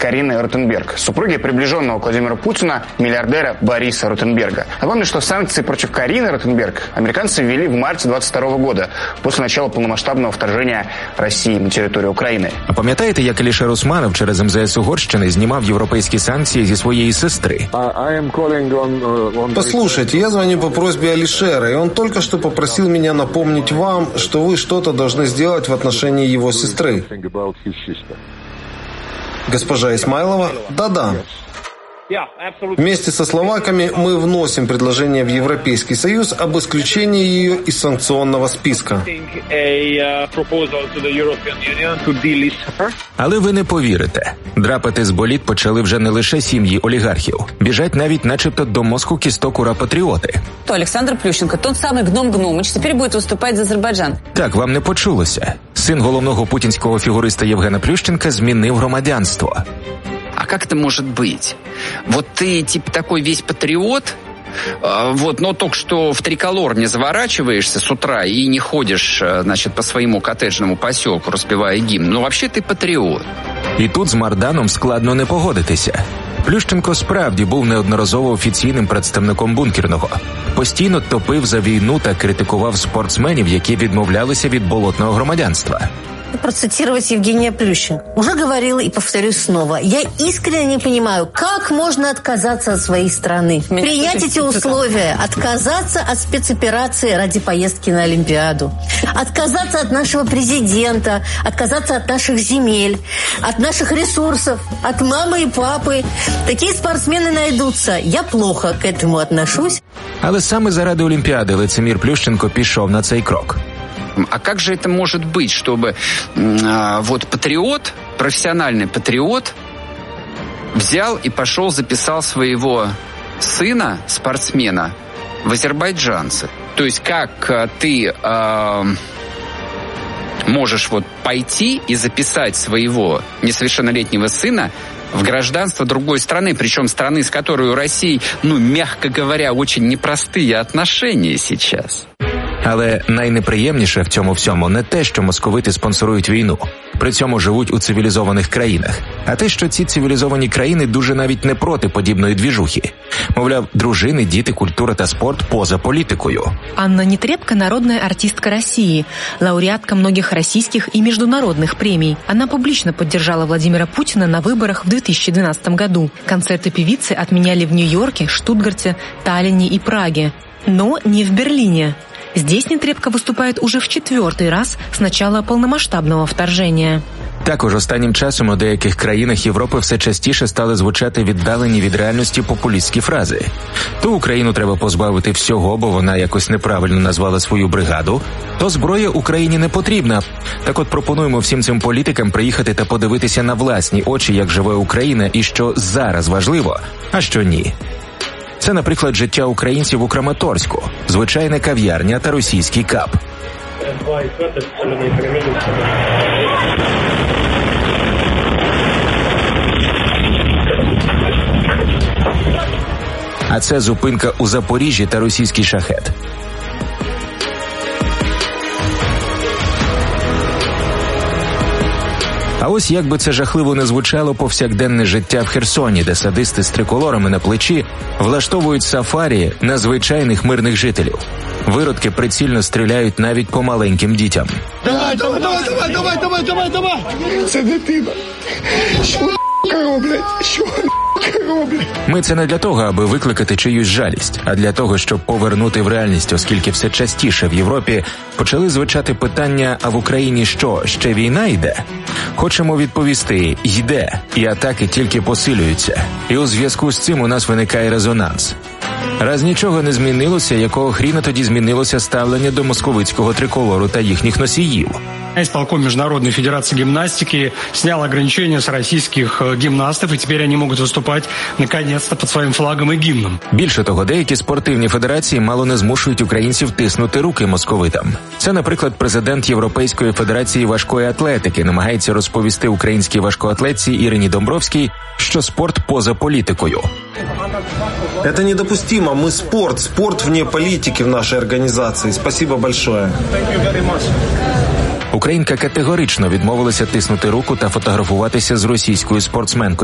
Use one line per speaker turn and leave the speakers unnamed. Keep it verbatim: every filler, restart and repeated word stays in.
Карины Ротенберг, супруги приближенного к Владимиру Путину миллиардера Бориса Ротенберга. Напомню, что санкции против Карины Ротенберг американцы ввели в марте двадцать второго года, после начала полномасштабного вторжения России на территорию України.
А пам'ятаєте, як Алішер Усманов через ем зе ес Угорщини знімав європейські санкції зі своєї сестри?
Послушайте, я звоню по просьбе Алишера, и он только что попросил меня напомнить вам, что вы что-то должны сделать в отношении его сестры. Госпожа Исмайлова? Да-да. Вместе со словаками мы вносим предложение в Европейский Союз об исключении ее из санкционного списка.
Але ви не повірите. Драпати з боліт почали вже не лише сім'ї олігархів. Біжать навіть начебто до мозку кісток ура-патріоти.
То Олександр Плющенко, тот самый Гном Гномыч, теперь будет выступать за Азербайджан.
Так, вам не почулося. Син головного путінського фігуриста Євгена Плющенка змінив громадянство.
А как это может быть? Вот ты типа такой весь патриот, вот, но только что в триколор не заворачиваешься с утра и не ходишь, значит, по своему коттеджному поселку, распевая гимн. Ну, вообще ты патриот.
І тут з Марданом складно не погодитися. Плющенко справді був неодноразово офіційним представником бункерного. Постійно топив за війну та критикував спортсменів, які відмовлялися від болотного громадянства.
Процитировать Евгения Плющенко. Уже говорила и повторюсь снова. Я искренне не понимаю, как можно отказаться от своей страны. Принять эти условия, отказаться от спецоперации ради поездки на Олимпиаду, отказаться от нашего президента, отказаться от наших земель, от наших ресурсов, от мамы и папы. Такие спортсмены найдутся. Я плохо к этому отношусь.
Але саме заради Олімпіади лицемір Плющенко пішов на цей крок.
А как же это может быть, чтобы э, вот патриот, профессиональный патриот, взял и пошел, записал своего сына, спортсмена, в азербайджанцы? То есть как э, ты э, можешь вот пойти и записать своего несовершеннолетнего сына в гражданство другой страны, причем страны, с которой у России, ну, мягко говоря, очень непростые отношения сейчас.
Але найнеприємніше в цьому всьому не те, що московити спонсорують війну, при цьому живуть у цивілізованих країнах, а те, що ці цивілізовані країни дуже навіть не проти подібної двіжухи. Мовляв, дружини, діти, культура та спорт поза політикою.
Анна Нетребко – народная артистка России, лауреатка многих российских и международных премий. Она публично поддержала Владимира Путина на выборах в две тысячи двенадцатом году. Концерты певицы отменяли в Нью-Йорке, Штутгарте, Таллине и Праге. Но не в Берлине. Здесь Нетребко выступает уже в четвертый раз с начала полномасштабного вторжения.
Також останнім часом у деяких країнах Європи все частіше стали звучати віддалені від реальності популістські фрази. То Україну треба позбавити всього, бо вона якось неправильно назвала свою бригаду, то зброя Україні не потрібна. Так от пропонуємо всім цим політикам приїхати та подивитися на власні очі, як живе Україна і що зараз важливо, а що ні. Це, наприклад, життя українців у Краматорську, звичайна кав'ярня та російський кап. А це зупинка у Запоріжжі та російський шахет. А ось як би це жахливо не звучало повсякденне життя в Херсоні, де садисти з триколорами на плечі влаштовують сафарі на звичайних мирних жителів. Виродки прицільно стріляють навіть по маленьким дітям.
Давай, давай, давай, давай, давай, давай, давай, давай! Це дитина! Що роблять? Що роблять?
Ми це не для того, аби викликати чиюсь жалість, а для того, щоб повернути в реальність, оскільки все частіше в Європі почали звучати питання, а в Україні що, ще війна йде? Хочемо відповісти, йде, і атаки тільки посилюються. І у зв'язку з цим у нас виникає резонанс. Раз нічого не змінилося, якого хріна тоді змінилося ставлення до московицького триколору та їхніх носіїв?
Исполком Международной Федерации Гимнастики снял ограничения с российских гимнастов, и теперь они могут выступать, наконец-то, под своим флагом и гимном.
Більше того, деякі спортивні федерації мало не змушують українців тиснути руки московитам. Це, наприклад, президент Європейської федерації важкої атлетики намагається розповісти українській важкоатлетці Ірині Домбровській, що спорт поза політикою.
Это недопустимо. Мы спорт. Спорт вне политики в нашей организации. Спасибо большое.
Українка категорично відмовилася тиснути руку та фотографуватися з російською спортсменкою.